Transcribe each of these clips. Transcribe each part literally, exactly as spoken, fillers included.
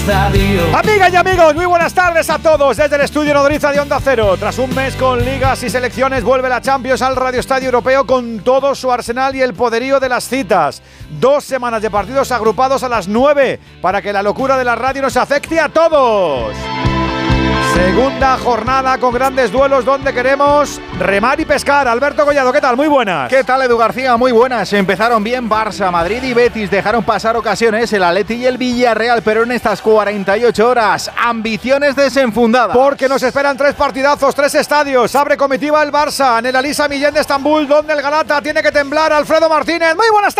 Estadio. Amigas y amigos, muy buenas tardes a todos desde el estudio Nodriza de Onda Cero. Tras un mes con ligas y selecciones, vuelve la Champions al Radio Estadio Europeo con todo su arsenal y el poderío de las citas. Dos semanas de partidos agrupados a las nueve para que la locura de la radio nos afecte a todos. Segunda jornada con grandes duelos donde queremos remar y pescar. Alberto Collado, ¿qué tal? Muy buenas. ¿Qué tal, Edu García? Muy buenas. Empezaron bien Barça, Madrid y Betis. Dejaron pasar ocasiones el Atleti y el Villarreal, pero en estas cuarenta y ocho horas, ambiciones desenfundadas. Porque nos esperan tres partidazos, tres estadios. Abre comitiva el Barça en el Elisa Millén de Estambul, donde el Galata tiene que temblar. Alfredo Martínez, muy buenas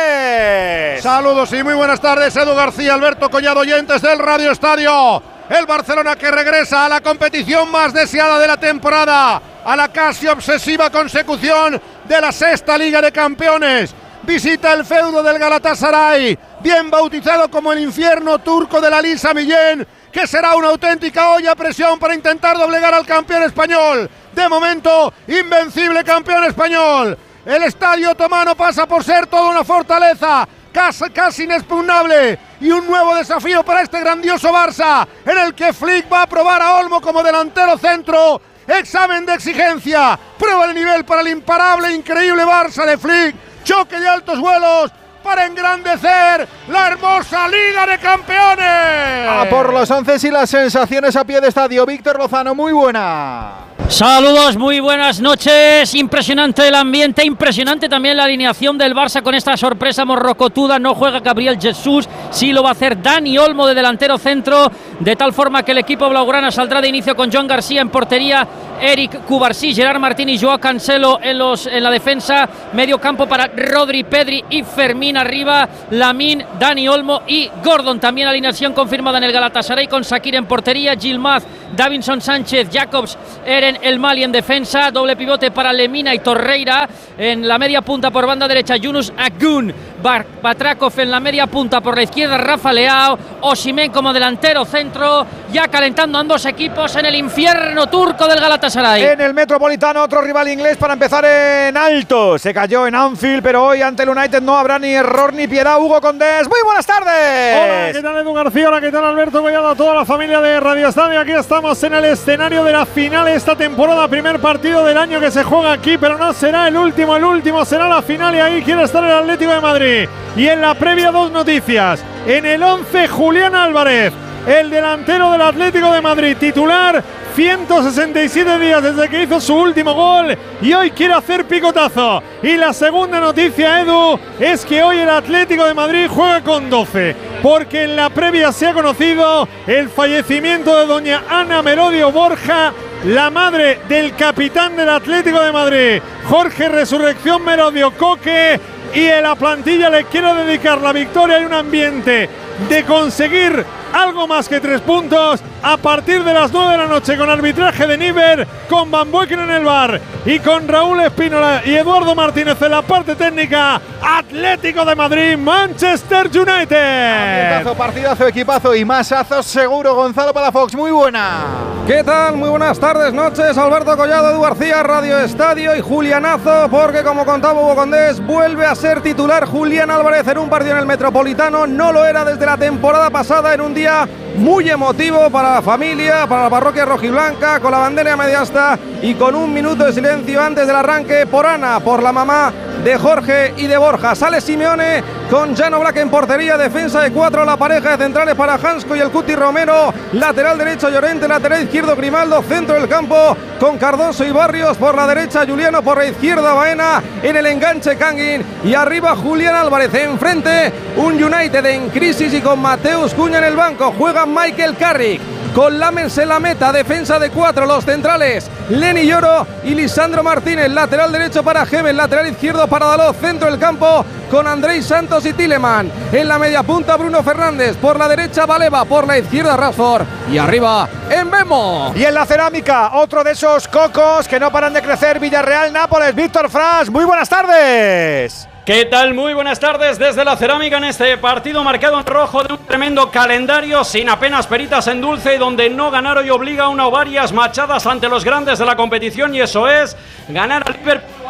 tardes. Saludos y muy buenas tardes, Edu García, Alberto Collado, oyentes del Radio Estadio. El Barcelona que regresa a la competición más deseada de la temporada, a la casi obsesiva consecución de la sexta Liga de Campeones. Visita el feudo del Galatasaray, bien bautizado como el infierno turco de la Elisa Millén, que será una auténtica olla a presión para intentar doblegar al campeón español. De momento, invencible campeón español. El estadio otomano pasa por ser toda una fortaleza, casi, casi inexpugnable, y un nuevo desafío para este grandioso Barça, en el que Flick va a probar a Olmo como delantero centro. Examen de exigencia, prueba de nivel para el imparable, increíble Barça de Flick. Choque de altos vuelos para engrandecer la hermosa Liga de Campeones. A por los once y las sensaciones a pie de estadio. Víctor Lozano, muy buena. Saludos, muy buenas noches. Impresionante el ambiente, impresionante también la alineación del Barça con esta sorpresa morrocotuda. No juega Gabriel Jesús, sí lo va a hacer Dani Olmo de delantero centro, de tal forma que el equipo blaugrana saldrá de inicio con Joan García en portería, Eric Cubarsí, Gerard Martín y Joao Cancelo en, los, en la defensa, medio campo para Rodri, Pedri y Fermín arriba, Lamine, Dani Olmo y Gordon. También alineación confirmada en el Galatasaray con Shaqiri en portería, Yilmaz, Davinson Sánchez, Jacobs, Eren El Mali en defensa, doble pivote para Lemina y Torreira en la media punta por banda derecha, Yunus Agun, Batrakov en la media punta por la izquierda, Rafa Leao, Osimhen como delantero centro, ya calentando ambos equipos en el infierno turco del Galatasaray. En el Metropolitano, otro rival inglés para empezar en alto. Se cayó en Anfield, pero hoy ante el United no habrá ni error ni piedad. Hugo Condés, muy buenas tardes. Hola, ¿qué tal Edu García? Hola, ¿qué tal Alberto Collado? A toda la familia de Radio Estadio. Aquí estamos en el escenario de la final esta temporada. Primer partido del año que se juega aquí, pero no será el último. El último será la final y ahí quiere estar el Atlético de Madrid. Y en la previa, dos noticias. En el once, Julián Álvarez, el delantero del Atlético de Madrid, titular, ciento sesenta y siete días desde que hizo su último gol y hoy quiere hacer picotazo. Y la segunda noticia, Edu, es que hoy el Atlético de Madrid juega con doce, porque en la previa se ha conocido el fallecimiento de doña Ana Merodio Borja, la madre del capitán del Atlético de Madrid, Jorge Resurrección Merodio Coque, y en la plantilla le quiere dedicar la victoria y un ambiente de conseguir algo más que tres puntos a partir de las nueve de la noche, con arbitraje de Níver, con Van Boecken en el bar y con Raúl Espínola y Eduardo Martínez en la parte técnica. Atlético de Madrid, Manchester United. Partidazo, partidazo, equipazo y masazos seguro. Gonzalo Palafox, muy buena. ¿Qué tal? Muy buenas tardes, noches. Alberto Collado, Edu García, Radio Estadio y Julianazo, porque como contaba Hugo Condés, vuelve a ser titular Julián Álvarez en un partido en el Metropolitano. No lo era desde la temporada pasada, en un día muy emotivo para la familia, para la parroquia rojiblanca, con la bandera media asta y con un minuto de silencio antes del arranque por Ana, por la mamá de Jorge y de Borja. Sale Simeone con Jan Oblak en portería, defensa de cuatro, la pareja de centrales para Hansko y el Cuti Romero, lateral derecho Llorente, lateral izquierdo Grimaldo, centro del campo con Cardoso y Barrios, por la derecha Juliano, por la izquierda Baena, en el enganche Kangin y arriba Julián Álvarez. Enfrente un United en crisis y con Mateus Cunha en el banco. Juega Michael Carrick con Lamens en la meta, defensa de cuatro, los centrales Lenny Lloro y Lisandro Martínez, lateral derecho para Gemes, lateral izquierdo para Dalot, centro del campo con Andrei Santos y Tielemans, en la media punta Bruno Fernández, por la derecha Baleba, por la izquierda Rashford y arriba Mbemo. Y en la cerámica, otro de esos cocos que no paran de crecer, Villarreal Nápoles. Víctor Franz, muy buenas tardes. ¿Qué tal? Muy buenas tardes desde la cerámica en este partido marcado en rojo de un tremendo calendario sin apenas peritas en dulce y donde no ganar hoy obliga a una o varias machadas ante los grandes de la competición, y eso es ganar al Liverpool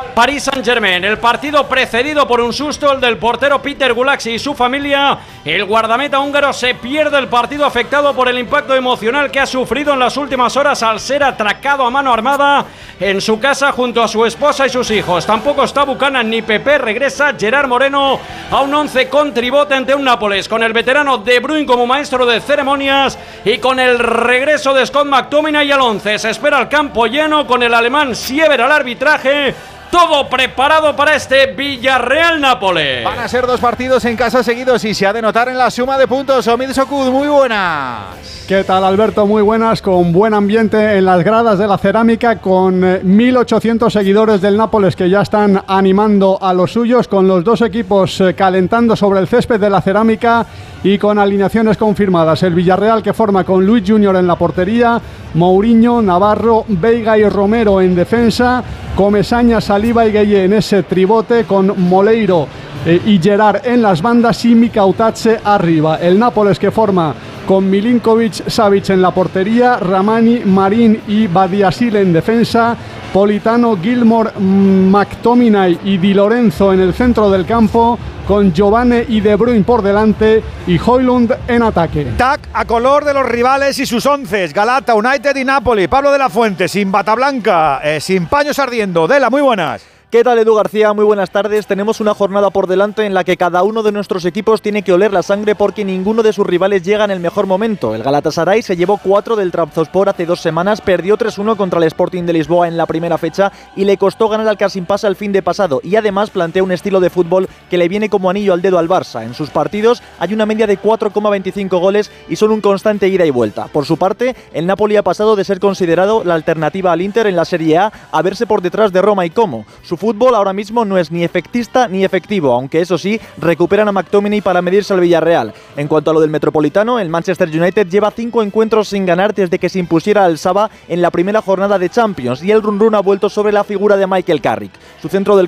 Paris Saint-Germain. El partido precedido por un susto, el del portero Peter Gulaxi y su familia. El guardameta húngaro se pierde el partido afectado por el impacto emocional que ha sufrido en las últimas horas al ser atracado a mano armada en su casa junto a su esposa y sus hijos. Tampoco está Buchanan ni Pepe. Regresa Gerard Moreno a un once con tribote ante un Nápoles, con el veterano De Bruyne como maestro de ceremonias y con el regreso de Scott McTominay al once. Se espera el campo lleno con el alemán Siever al arbitraje. Todo preparado para este Villarreal-Nápoles. Van a ser dos partidos en casa seguidos y se ha de notar en la suma de puntos. Omid Sokud, muy buenas. ¿Qué tal, Alberto? Muy buenas, con buen ambiente en las gradas de la Cerámica, con eh, mil ochocientos seguidores del Nápoles que ya están animando a los suyos, con los dos equipos eh, calentando sobre el césped de la Cerámica y con alineaciones confirmadas. El Villarreal, que forma con Luis Junior en la portería, Mourinho, Navarro, Veiga y Romero en defensa, Comesaña, Saliba y Gueye en ese tribote, con Moleiro eh, y Gerard en las bandas y Mikautadze arriba. El Nápoles, que forma con Milinkovic, Savic en la portería, Ramani, Marín y Badiashile en defensa, Politano, Gilmour, McTominay y Di Lorenzo en el centro del campo, con Giovane y De Bruyne por delante y Højlund en ataque. Tac a color de los rivales y sus onces. Galata, United y Napoli. Pablo de la Fuente, sin bata blanca, eh, sin paños ardiendo. Dela, muy buenas. ¿Qué tal, Edu García? Muy buenas tardes. Tenemos una jornada por delante en la que cada uno de nuestros equipos tiene que oler la sangre porque ninguno de sus rivales llega en el mejor momento. El Galatasaray se llevó cuatro del Trabzonspor hace dos semanas, perdió tres uno contra el Sporting de Lisboa en la primera fecha y le costó ganar al Kasimpasa el fin de pasado, y además plantea un estilo de fútbol que le viene como anillo al dedo al Barça. En sus partidos hay una media de cuatro coma veinticinco goles y son un constante ida y vuelta. Por su parte, el Napoli ha pasado de ser considerado la alternativa al Inter en la Serie A a verse por detrás de Roma y Como. Su fútbol ahora mismo no es ni efectista ni efectivo, aunque eso sí, recuperan a McTominay para medirse al Villarreal. En cuanto a lo del Metropolitano, el Manchester United lleva cinco encuentros sin ganar desde que se impusiera al Saba en la primera jornada de Champions, y el run run ha vuelto sobre la figura de Michael Carrick. Su centro del